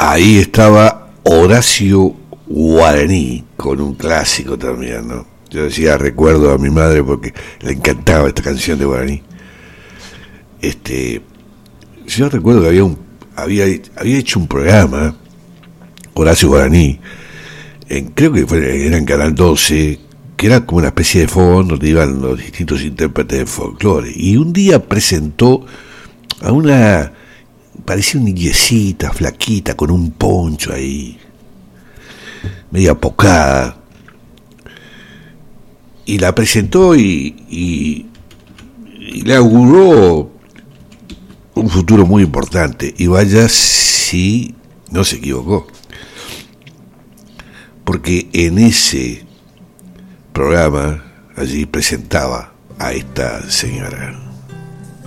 ahí estaba Horacio Guaraní con un clásico también, ¿no? Yo decía, recuerdo a mi madre porque le encantaba esta canción de Guaraní. Yo recuerdo que había hecho un programa, Horacio Guaraní, creo que era en Canal 12, que era como una especie de fondo donde iban los distintos intérpretes de folclore. Y un día presentó a una, parecía una niñecita flaquita con un poncho ahí, media pocada, y la presentó y le auguró un futuro muy importante, y vaya si no se equivocó, porque en ese programa allí presentaba a esta señora.